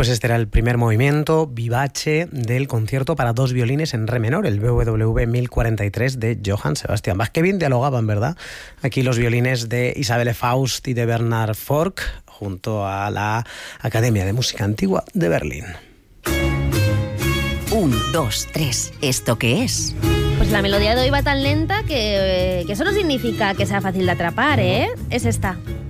Pues este era el primer movimiento vivace del concierto para dos violines en re menor, el BWV 1043 de Johann Sebastian Bach. Qué bien dialogaban, ¿verdad? Aquí los violines de Isabelle Faust y de Bernard Forck, junto a la Academia de Música Antigua de Berlín. 1, 2, 3. ¿Esto qué es? Pues la melodía de hoy va tan lenta que eso no significa que sea fácil de atrapar, ¿eh? Es esta.